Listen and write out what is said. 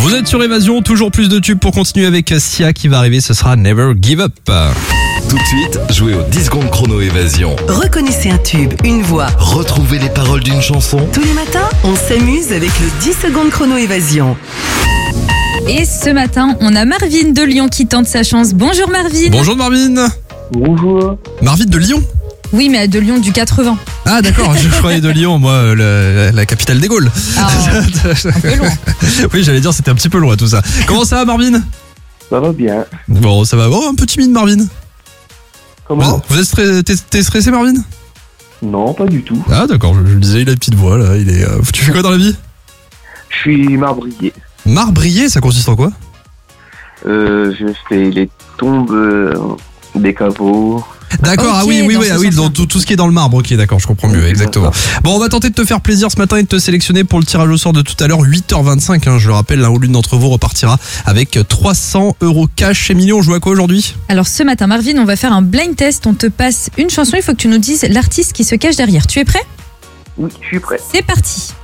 Vous êtes sur Évasion, toujours plus de tubes pour continuer avec Sia qui va arriver, ce sera Never Give Up. Tout de suite, jouez aux 10 secondes chrono Évasion. Reconnaissez un tube, une voix. Retrouvez les paroles d'une chanson. Tous les matins, on s'amuse avec le 10 secondes chrono Évasion. Et ce matin, on a Marvin de Lyon qui tente sa chance. Bonjour Marvin. Bonjour Marvin. Bonjour. Marvin de Lyon. Oui, mais de Lyon du 80. Ah d'accord, je croyais de Lyon, moi, la capitale des Gaules. Ah, un peu loin. Oui, j'allais dire, c'était un petit peu loin tout ça. Comment ça va Marvin? Ça va bien. Bon, ça va. Oh, un peu timide Marvin. Comment? Vous êtes t'es stressé Marvin? Non, pas du tout. Ah d'accord, je me disais, il a une petite voix là. Tu fais quoi dans la vie? Je suis marbrier. Marbrier, ça consiste en quoi? Je fais les tombes des caveaux. D'accord, Ok, ah oui, dans ce dans sens-là. tout ce qui est dans le marbre, ok, d'accord, je comprends mieux, exactement. Bon, on va tenter de te faire plaisir ce matin et de te sélectionner pour le tirage au sort de tout à l'heure, 8h25, hein, je le rappelle, l'un ou l'une d'entre vous repartira avec 300 € cash. Émilie, on joue à quoi aujourd'hui? Alors ce matin, Marvin, on va faire un blind test. On te passe une chanson, il faut que tu nous dises l'artiste qui se cache derrière. Tu es prêt? Oui, je suis prêt. C'est parti.